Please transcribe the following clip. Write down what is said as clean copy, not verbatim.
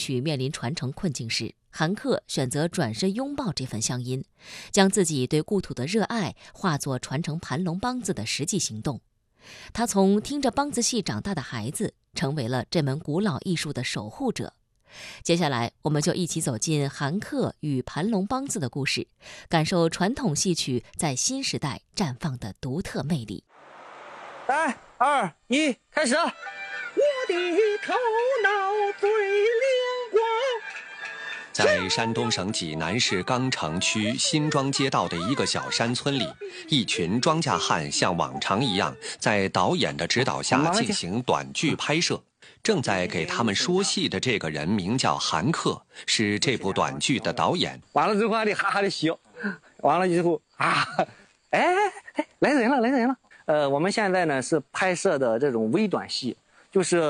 曲面临传承困境时，韩克选择转身拥抱这份乡音，将自己对故土的热爱化作传承盘龙梆子的实际行动。他从听着梆子戏长大的孩子，成为了这门古老艺术的守护者。接下来，我们就一起走进韩克与盘龙梆子的故事，感受传统戏曲在新时代绽放的独特魅力。 3、2、1，开始！我的头脑最灵光。 在山东省济南市钢城区新庄街道的一个小山村里，一群庄稼汉像往常一样，在导演的指导下进行短剧拍摄。正在给他们说戏的这个人名叫韩克，是这部短剧的导演。 完了之后还得哈哈的笑，完了之后来人了。我们现在呢是拍摄的这种微短戏，就是